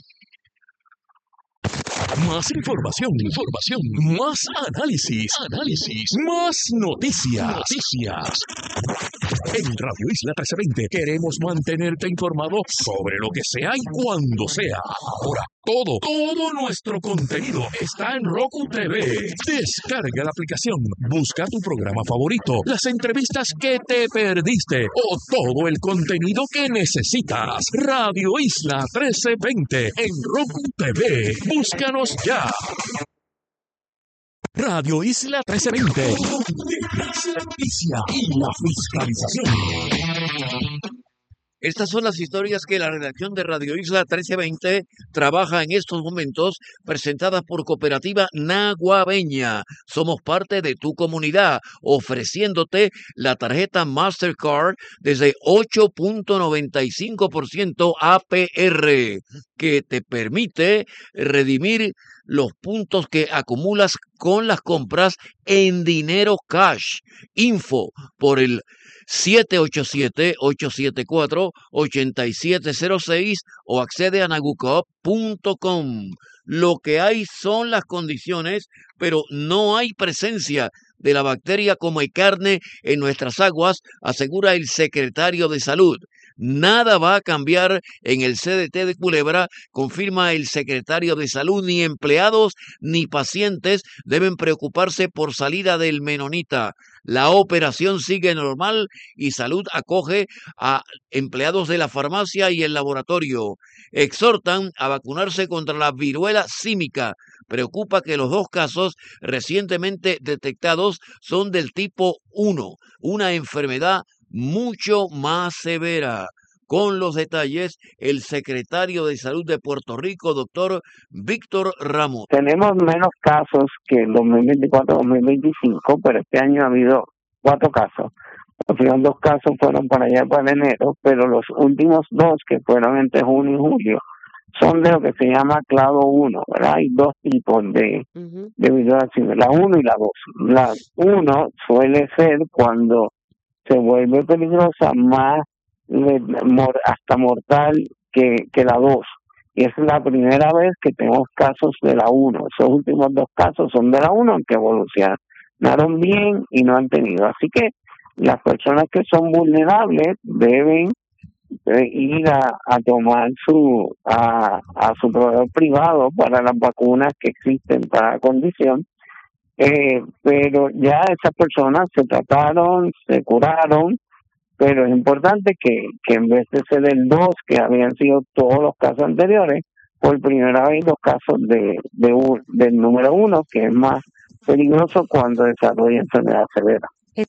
Más información, información, más análisis, análisis, más noticias, noticias. En Radio Isla trece veinte queremos mantenerte informado sobre lo que sea y cuando sea. Ahora, todo, todo nuestro contenido está en Roku T V. Descarga la aplicación, busca tu programa favorito, las entrevistas que te perdiste o todo el contenido que necesitas. Radio Isla trece veinte en Roku T V. Búscanos ya. Radio Isla trece veinte, donde la noticia y la fiscalización. Estas son las historias que la redacción de Radio Isla trece veinte trabaja en estos momentos, presentadas por Cooperativa Naguabeña. Somos parte de tu comunidad, ofreciéndote la tarjeta Mastercard desde ocho punto noventa y cinco por ciento A P R, que te permite redimir los puntos que acumulas con las compras en dinero cash. Info por el siete ocho siete, ocho siete cuatro, ocho siete cero seis o accede a nagucoop punto com. Lo que hay son las condiciones, pero no hay presencia de la bacteria come carne en nuestras aguas, asegura el secretario de Salud. Nada va a cambiar en el C D T de Culebra, confirma el secretario de Salud. Ni empleados ni pacientes deben preocuparse por salida del Menonita. La operación sigue normal y Salud acoge a empleados de la farmacia y el laboratorio. Exhortan a vacunarse contra la viruela símica. Preocupa que los dos casos recientemente detectados son del tipo uno, una enfermedad mucho más severa. Con los detalles, el secretario de Salud de Puerto Rico, doctor Víctor Ramos. Tenemos menos casos que el dos mil veinticuatro dos mil veinticinco, pero este año ha habido cuatro casos. Los primeros dos casos fueron para allá para enero, pero los últimos dos, que fueron entre junio y julio, son de lo que se llama clado uno, ¿verdad? Hay dos tipos de, uh-huh. de violaciones, la uno y la dos. La uno suele ser cuando se vuelve peligrosa, más hasta mortal que, que la dos. Y es la primera vez que tenemos casos de la uno. Esos últimos dos casos son de la uno, aunque evolucionaron bien y no han tenido. Así que las personas que son vulnerables deben ir a, a tomar su a, a su proveedor privado para las vacunas que existen para la condición. Eh, pero ya esas personas se trataron, se curaron, pero es importante que, que en vez de ser el dos, que habían sido todos los casos anteriores, por primera vez los casos de, de un, del número uno, que es más peligroso cuando desarrolla enfermedad severa.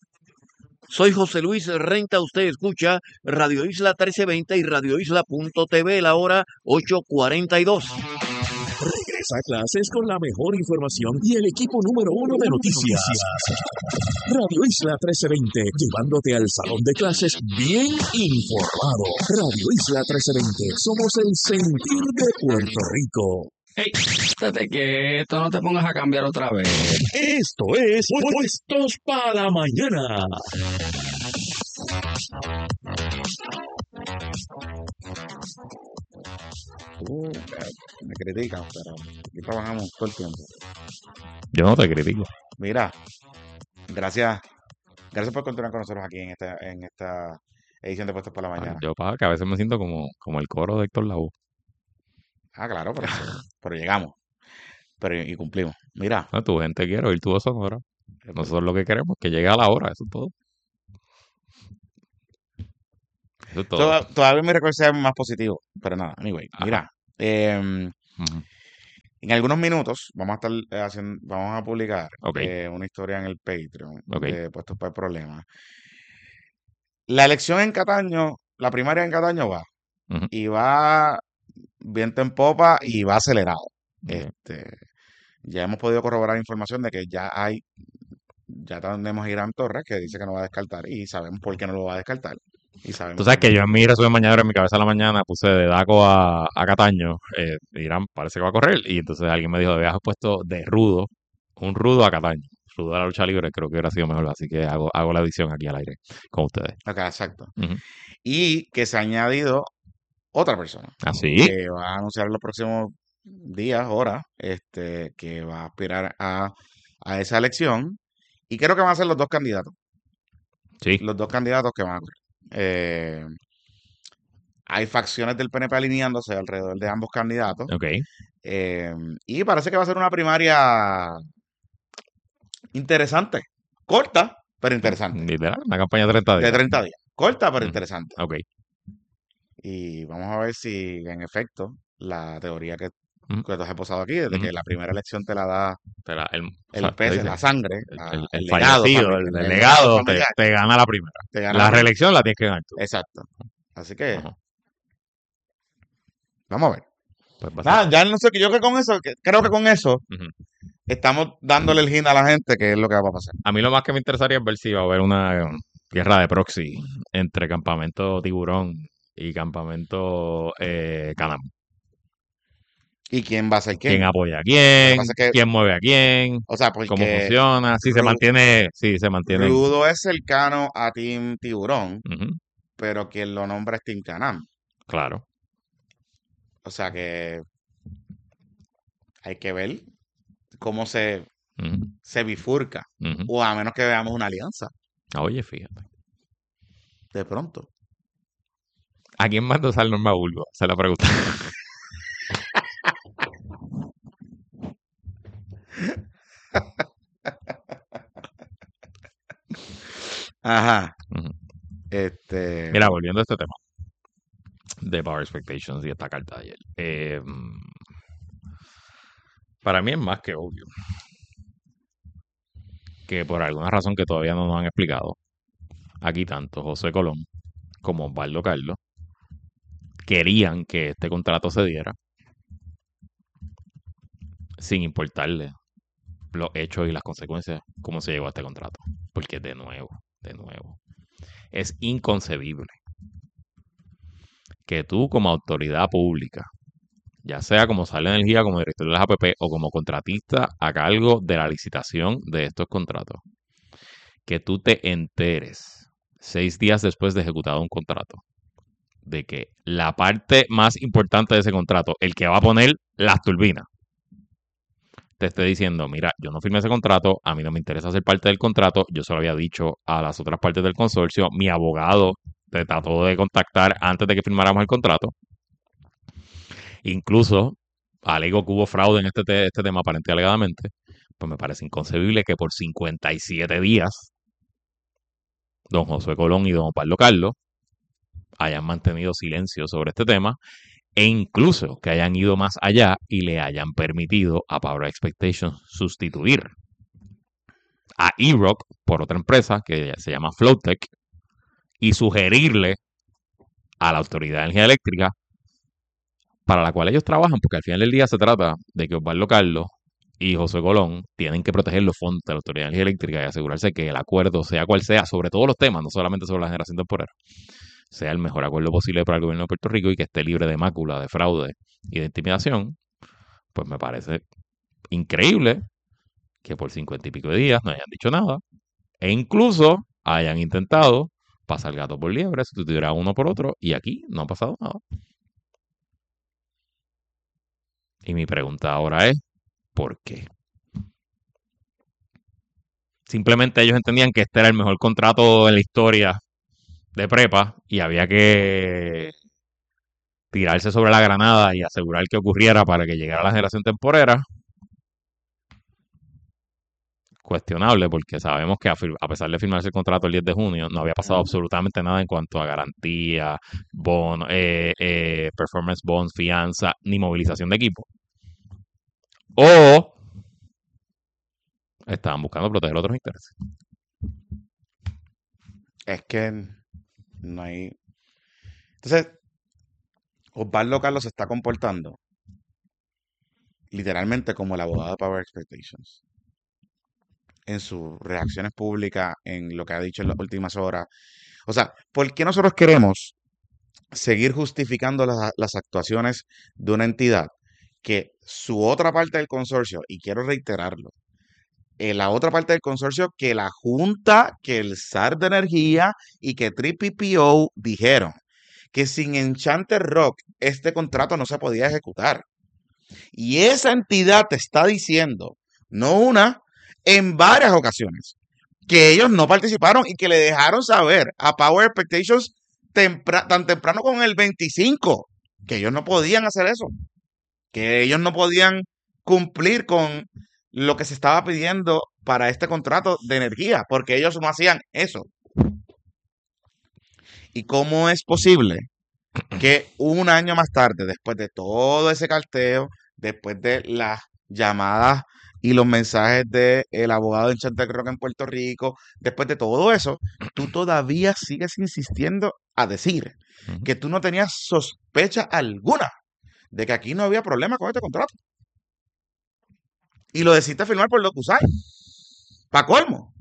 Soy José Luis Renta, usted escucha Radio Isla trece veinte y radio isla punto t v, la hora ocho cuarenta y dos. Regresa a clases con la mejor información y el equipo número uno de noticias. Radio Isla trece veinte, llevándote al salón de clases bien informado. Radio Isla trece veinte, somos el sentir de Puerto Rico. Hey, estate quieto, no te pongas a cambiar otra vez. Esto es Puestos para la Mañana. Tú eh, me criticas, pero aquí trabajamos todo el tiempo. Yo no te critico. Mira, gracias, gracias por continuar con nosotros aquí en esta, en esta edición de Puestos por la Ah, Mañana. Yo pasa que a veces me siento como, como el coro de Héctor Lavoe. Ah, claro, pero, pero llegamos. Pero y cumplimos. Mira, No, tu gente quiere oír tu voz sonora. Nosotros lo que queremos es que llegue a la hora, eso es todo. Eso es todo. toda- todavía mi recuerdo es más positivo. Pero nada, anyway, Ajá. mira. em, Ujú. En algunos minutos vamos a estar eh, haciendo, vamos a publicar Ok. eh, una historia en el Patreon Ok. de Puestos por el Problema. La elección en Cataño, la primaria en Cataño va. Ujú. Y va viento en popa y va acelerado. Ok. Este, ya hemos podido corroborar información de que ya hay, ya tenemos a Irán Torres que dice que no va a descartar y sabemos por qué no lo va a descartar. Y sabemos Tú sabes que también- yo en mi resumen mañana en mi cabeza a la mañana puse de Daco a, a Cataño. Eh, Irán parece que va a correr. Y entonces alguien me dijo, habías puesto de rudo, un rudo a Cataño. Rudo a la lucha libre, creo que hubiera sido mejor. Así que hago, hago la edición aquí al aire con ustedes. Acá, exacto. Ujú. Y que se ha añadido otra persona ¿Ah, sí? que va a anunciar en los próximos días, horas, este, que va a aspirar a, a esa elección. Y creo que van a ser los dos candidatos. Sí. Los dos candidatos que van a correr. Eh, hay facciones del P N P alineándose alrededor de ambos candidatos. Ok. eh, y parece que va a ser una primaria interesante. Corta, pero interesante. Literal, una campaña de treinta días. De treinta días. Corta, pero Ujú. interesante. Ok. Y vamos a ver si en efecto la teoría que, Ujú. que te he posado aquí, desde Ujú. que la primera elección te la da Te la- el, o el sea, peso, dice, la sangre, el, la- el- el el legado, fallecido, fami- el, el el legado legado, te, familiar, te gana la primera. te gana La la primera. reelección la tienes que ganar tú. Exacto. Así que Ajá. vamos a ver. Pues va a Nada, ser- ya no sé, que yo que con eso, que- creo que con eso Ujú. estamos dándole el hint a la gente que es lo que va a pasar. A mí lo más que me interesaría es ver si va a haber una um, guerra de proxy entre Campamento Tiburón y Campamento eh, Canam. ¿Y quién va a ser quién? ¿Quién apoya a Lo quién? que pasa es que, ¿Quién mueve a quién? o sea, ¿Cómo porque funciona? Si se Ru- mantiene, sí, se mantiene. Rudo es cercano a Team Tiburón, Ujú, pero quien lo nombra es Team Canam. claro. O sea que hay que ver cómo se, Ujú, se bifurca. ujú. O a menos que veamos una alianza, Oye, fíjate. de pronto. ¿A quién va a endosar Norma Bulgo? Se la pregunta. Ajá. Ujú. Este. Mira, volviendo a este tema de Power Expectations y esta carta de ayer. eh, para mí es más que obvio que por alguna razón que todavía no nos han explicado, aquí tanto José Colón como Osvaldo Carlos querían que este contrato se diera sin importarle los hechos y las consecuencias, cómo se llegó a este contrato. Porque de nuevo, de nuevo, es inconcebible que tú como autoridad pública, ya sea como Sale Energía, como director de las A P P o como contratista a cargo de la licitación de estos contratos, que tú te enteres seis días después de ejecutado un contrato de que la parte más importante de ese contrato, el que va a poner las turbinas, te esté diciendo, mira, yo no firmé ese contrato, a mí no me interesa ser parte del contrato, yo se lo había dicho a las otras partes del consorcio, mi abogado te trató de contactar antes de que firmáramos el contrato, incluso alego que hubo fraude en este, te- este tema aparente y alegadamente, pues me parece inconcebible que por cincuenta y siete días don José Colón y don Pablo Carlos hayan mantenido silencio sobre este tema e incluso que hayan ido más allá y le hayan permitido a Power Expectations sustituir a E-Rock por otra empresa que se llama Flowtech y sugerirle a la Autoridad de Energía Eléctrica para la cual ellos trabajan, porque al final del día se trata de que Osvaldo Carlos y José Colón tienen que proteger los fondos de la Autoridad de Energía Eléctrica y asegurarse que el acuerdo, sea cual sea, sobre todos los temas, no solamente sobre la generación temporal, sea el mejor acuerdo posible para el gobierno de Puerto Rico y que esté libre de mácula, de fraude y de intimidación. Pues me parece increíble que por cincuenta y pico de días no hayan dicho nada e incluso hayan intentado pasar gato por liebre, sustituir a uno por otro y aquí no ha pasado nada. Y mi pregunta ahora es, ¿por qué? Simplemente ellos entendían que este era el mejor contrato en la historia de prepa y había que tirarse sobre la granada y asegurar que ocurriera para que llegara la generación temporera. Cuestionable, porque sabemos que a, fir- a pesar de firmarse el contrato el diez de junio, no había pasado absolutamente nada en cuanto a garantía, bono, eh, eh, performance bonds, fianza, ni movilización de equipo. O estaban buscando proteger otros intereses. Es que no hay... Entonces, Osvaldo Carlos se está comportando literalmente como el abogado de Power Expectations en sus reacciones públicas, en lo que ha dicho en las últimas horas. O sea, ¿por qué nosotros queremos seguir justificando las, las actuaciones de una entidad que su otra parte del consorcio, y quiero reiterarlo, eh, la otra parte del consorcio que la Junta, que el S A R de Energía y que tres P P O dijeron que sin Enchanted Rock este contrato no se podía ejecutar? Y esa entidad te está diciendo, no una, en varias ocasiones, que ellos no participaron y que le dejaron saber a Power Expectations tempra- tan temprano como en el veinticinco, que ellos no podían hacer eso, que ellos no podían cumplir con lo que se estaba pidiendo para este contrato de energía, porque ellos no hacían eso. ¿Y cómo es posible que un año más tarde, después de todo ese carteo, después de las llamadas y los mensajes del abogado de Enchanted Rock en Puerto Rico, después de todo eso, tú todavía sigues insistiendo a decir Ujú. que tú no tenías sospecha alguna de que aquí no había problema con este contrato? Y lo decidiste firmar por DocuSign. ¿Para colmo?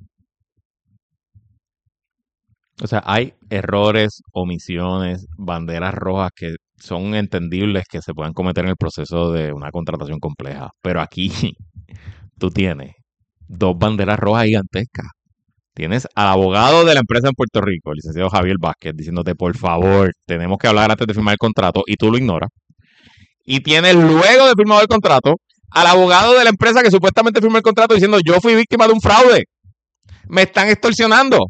O sea, hay errores, omisiones, banderas rojas que son entendibles que se puedan cometer en el proceso de una contratación compleja. Pero aquí tú tienes dos banderas rojas gigantescas. Tienes al abogado de la empresa en Puerto Rico, el licenciado Javier Vázquez, diciéndote, por favor, tenemos que hablar antes de firmar el contrato, y tú lo ignoras. Y tienes luego de firmado el contrato al abogado de la empresa que supuestamente firmó el contrato diciendo, yo fui víctima de un fraude. Me están extorsionando.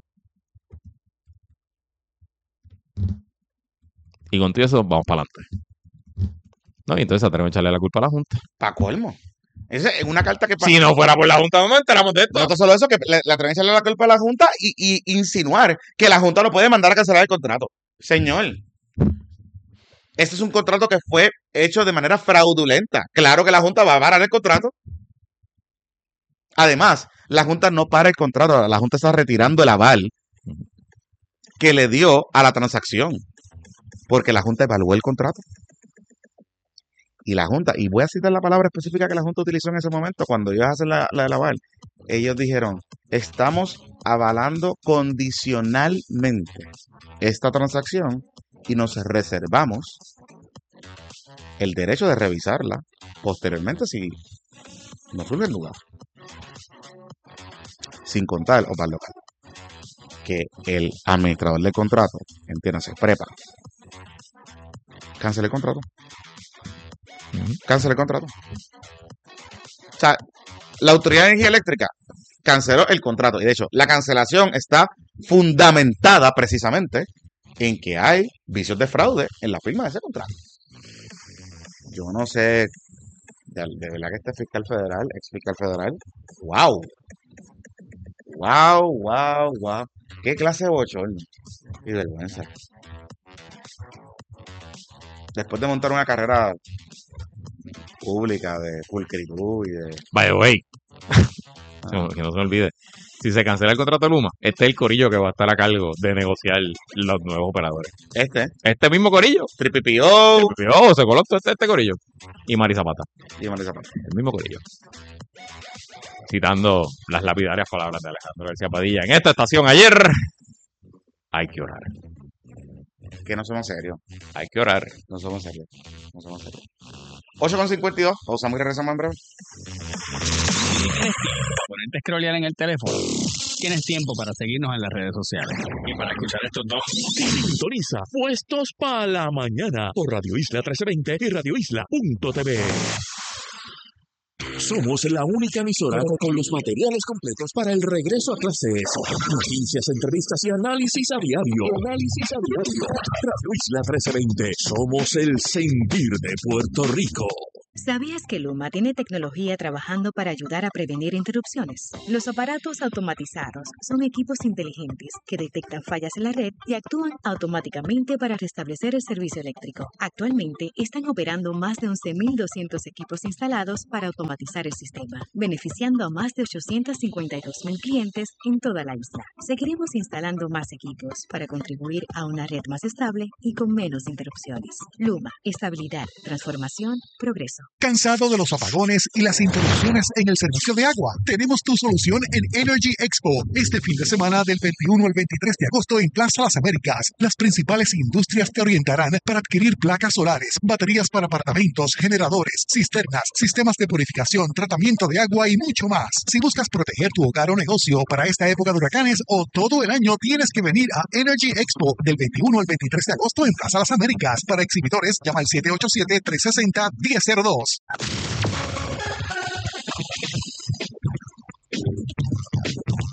Y con todo eso, vamos para adelante. No, y entonces se atreven a echarle la culpa a la Junta. ¿Para colmo? Esa es una carta que... Si no fuera por la Junta, no nos enteramos de esto. No solo eso, que le, le atreven a echarle la culpa a la Junta y, y insinuar que la Junta lo puede mandar a cancelar el contrato. Señor, este es un contrato que fue hecho de manera fraudulenta. Claro que la Junta va a parar el contrato. Además, la Junta no para el contrato, la Junta está retirando el aval que le dio a la transacción, porque la Junta evaluó el contrato. Y la Junta, y voy a citar la palabra específica que la Junta utilizó en ese momento, cuando iba a hacer la, la del aval, ellos dijeron, estamos avalando condicionalmente esta transacción y nos reservamos el derecho de revisarla posteriormente si no surge el lugar. Sin contar, Osvaldo Carlos, que el administrador del contrato, entiéndase, prepa, cancela el contrato. Cancela el contrato. O sea, la Autoridad de Energía Eléctrica canceló el contrato. Y de hecho, la cancelación está fundamentada precisamente en que hay vicios de fraude en la firma de ese contrato. Yo no sé, de, de verdad que este fiscal federal, ex fiscal federal, wow. Wow, wow, wow. Qué clase de bochorno y vergüenza. Después de montar una carrera pública de pulcritud y de... By the way, ah. que no se me olvide, si se cancela el contrato de Luma, este es el corillo que va a estar a cargo de negociar los nuevos operadores. Este. Este mismo corillo. tres P P O. tres P P O, se colocó este, este corillo. Y Mari Zapata. Y Mari Zapata. El mismo corillo. Citando las lapidarias palabras de Alejandro García Padilla. En esta estación ayer, hay que orar. Que no somos serios. Hay que orar. No somos serios. No somos serios. ocho con cincuenta y dos. Pausamos y regresamos en breve. Ponerte a scrollear en el teléfono. Tienes tiempo para seguirnos en las redes sociales. Y para escuchar estos dos. Sintoniza Puestos para la Mañana por Radio Isla trece veinte y Radio Isla punto T V. Somos la única emisora con los materiales completos para el regreso a clases. Noticias, entrevistas y análisis a diario. Análisis a diario. Radio Isla trece veinte. Somos el sentir de Puerto Rico. ¿Sabías que Luma tiene tecnología trabajando para ayudar a prevenir interrupciones? Los aparatos automatizados son equipos inteligentes que detectan fallas en la red y actúan automáticamente para restablecer el servicio eléctrico. Actualmente están operando más de once mil doscientos equipos instalados para automatizar el sistema, beneficiando a más de ochocientos cincuenta y dos mil clientes en toda la isla. Seguiremos instalando más equipos para contribuir a una red más estable y con menos interrupciones. Luma, estabilidad, transformación, progreso. ¿Cansado de los apagones y las interrupciones en el servicio de agua? Tenemos tu solución en Energy Expo. Este fin de semana del veintiuno al veintitrés de agosto en Plaza Las Américas. Las principales industrias te orientarán para adquirir placas solares, baterías para apartamentos, generadores, cisternas, sistemas de purificación, tratamiento de agua y mucho más. Si buscas proteger tu hogar o negocio para esta época de huracanes o todo el año, tienes que venir a Energy Expo del veintiuno al veintitrés de agosto en Plaza Las Américas. Para exhibidores, llama al siete ocho siete, tres seis cero, uno cero cero dos.